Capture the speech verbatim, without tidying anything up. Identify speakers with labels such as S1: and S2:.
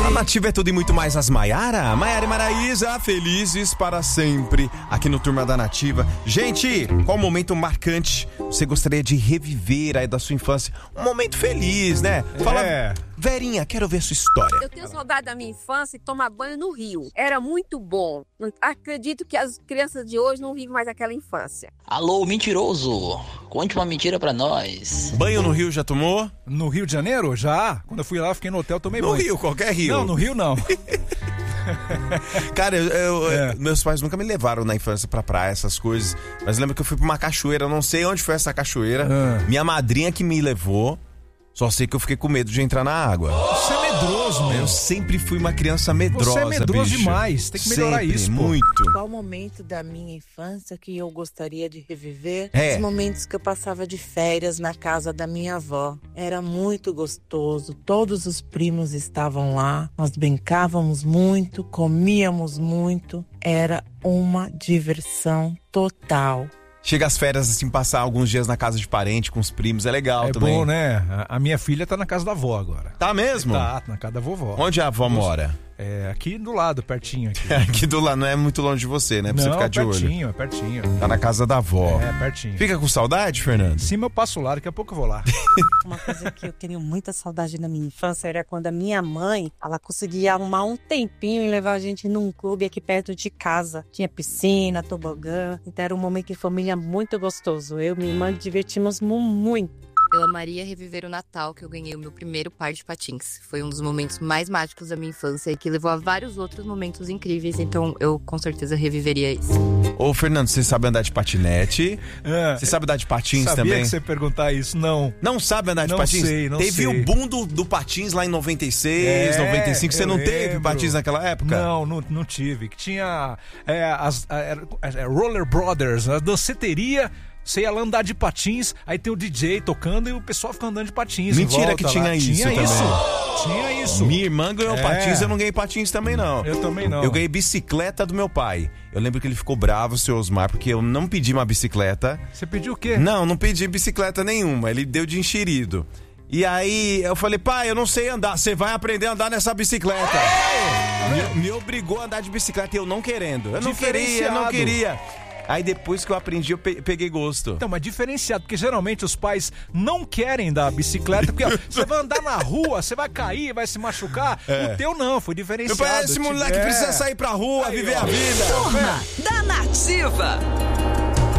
S1: A Nativa é tudo e muito mais as Maiara. Maiara e Maraísa, felizes para sempre aqui no Turma da Nativa. Gente, qual momento marcante você gostaria de reviver aí da sua infância? Um momento feliz, né? Fala,
S2: É.
S1: Verinha, quero ver sua história.
S3: Eu tenho saudade da minha infância e tomar banho no rio. Era muito bom. Não- Acredito que as crianças de hoje não vivem mais aquela infância.
S4: Alô, mentiroso! Conte uma mentira pra nós.
S1: Banho no rio já tomou?
S2: No Rio de Janeiro? Já. Quando eu fui lá, eu fiquei no hotel, tomei
S1: No
S2: banho.
S1: rio, qualquer rio.
S2: Não, no Rio não.
S1: Cara, eu, eu-
S2: É.
S1: meus pais nunca me levaram na infância pra praia, essas coisas. Mas lembro que eu fui pra uma cachoeira, eu não sei onde foi essa cachoeira.
S2: Ah.
S1: Minha madrinha que me levou. Só sei que eu fiquei com medo de entrar na água.
S2: Você é medroso, meu.
S1: Eu sempre fui uma criança medrosa,
S2: Você é medroso
S1: bicho.
S2: demais, tem que melhorar
S1: Sempre,
S2: isso, pô.
S1: muito.
S5: Qual momento da minha infância que eu gostaria de reviver?
S1: É.
S5: Os momentos que eu passava de férias na casa da minha avó. Era muito gostoso, todos os primos estavam lá, nós brincávamos muito, comíamos muito, era uma diversão total.
S1: Chega as férias, assim, passar alguns dias na casa de parente, com os primos, é legal
S2: É
S1: também.
S2: bom, né? A, a minha filha tá na casa da avó agora.
S1: Tá mesmo?
S2: Tá, na casa da vovó.
S1: Onde a avó mora?
S2: É, aqui do lado, pertinho aqui.
S1: Aqui do lado, não é muito longe de você, né? Pra você
S2: Não,
S1: ficar de olho.
S2: pertinho, é pertinho.
S1: Tá na casa da avó.
S2: É, pertinho.
S1: Fica com saudade, Fernando?
S2: Sim, eu passo lá, daqui a pouco eu vou lá.
S6: Uma coisa que eu tenho muita saudade na minha infância era quando a minha mãe, ela conseguia arrumar um tempinho e levar a gente num clube aqui perto de casa. Tinha piscina, tobogã, então era um momento de família muito gostoso. Eu e minha irmã divertimos mu- muito.
S7: Eu amaria reviver o Natal, que eu ganhei o meu primeiro par de patins. Foi um dos momentos mais mágicos da minha infância e que levou a vários outros momentos incríveis, então eu com certeza reviveria isso.
S1: Ô, Fernando, você sabe andar de patinete?
S2: É,
S1: Você sabe andar de patins
S2: sabia
S1: também?
S2: que você ia perguntar isso? Não.
S1: Não sabe andar de
S2: Não
S1: patins?
S2: sei, não
S1: Teve
S2: sei.
S1: o boom do, do patins lá em noventa e seis,
S2: É,
S1: noventa e cinco. Você
S2: eu
S1: não teve
S2: lembro.
S1: patins naquela época?
S2: Não, não, não tive. Que tinha é, as a- era- é, Roller Brothers, a danceteria. Você ia lá andar de patins, aí tem o D J tocando e o pessoal fica andando de patins. em
S1: Mentira
S2: volta
S1: que tinha
S2: lá.
S1: isso
S2: Tinha
S1: também.
S2: isso. Tinha isso.
S1: Minha irmã ganhou
S2: É.
S1: patins, eu não ganhei patins também, não.
S2: Eu também não.
S1: Eu ganhei bicicleta do meu pai. Eu lembro que ele ficou bravo, o seu Osmar, porque eu não pedi uma bicicleta.
S2: Você pediu o quê?
S1: Não, não pedi bicicleta nenhuma. Ele deu de enxerido. E aí eu falei, pai, eu não sei andar. Você vai aprender a andar nessa bicicleta. Me, me obrigou a andar de bicicleta e eu não querendo. Eu não queria, eu não
S2: Diferenciado.
S1: queria. Aí depois que eu aprendi, eu pe- peguei gosto.
S2: Então, mas diferenciado, porque geralmente os pais não querem dar a bicicleta, porque ó, você vai andar na rua, você vai cair, vai se machucar. O teu não, foi
S1: Meu
S2: diferenciado.
S1: pai, esse moleque
S2: É.
S1: precisa sair pra rua,
S2: Aí,
S1: viver
S2: ó.
S1: a vida.
S8: Turma da Nativa.